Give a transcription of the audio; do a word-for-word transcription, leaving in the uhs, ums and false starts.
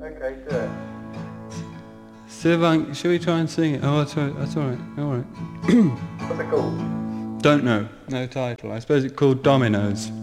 Okay, do it. Sivang, shall we try and sing it? Oh, that's all right. That's all right. All right. What's it called? Don't know. No title. I suppose it's called Dominoes.